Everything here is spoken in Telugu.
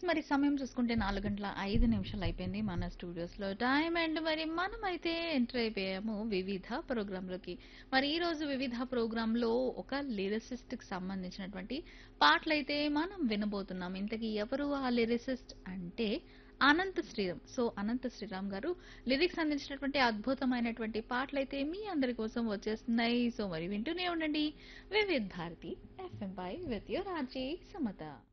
మరి సమయం చూసుకుంటే 4:05 అయిపోయింది మన స్టూడియోస్‌లో టైం. అండ్ మరి మనమైతే ఎంటర్ అయిపోయాము వివిధ ప్రోగ్రామ్‌లోకి. మరి ఈ రోజు వివిధ ప్రోగ్రామ్‌లో ఒక లిరిసిస్ట్‌కి సంబంధించినటువంటి పాటలైతే మనం వినబోతున్నాం. ఇంతకీ ఎవరు ఆ లిరిసిస్ట్ అంటే అనంత శ్రీరామ్. సో, అనంత శ్రీరామ్ గారు లిరిక్స్ అందించినటువంటి అద్భుతమైనటువంటి పాటలైతే మీ అందరి కోసం వచ్చేస్తున్నాయి. సో, మరి వింటూనే ఉండండి Vividh Bharati FM pi with your RJ Samata.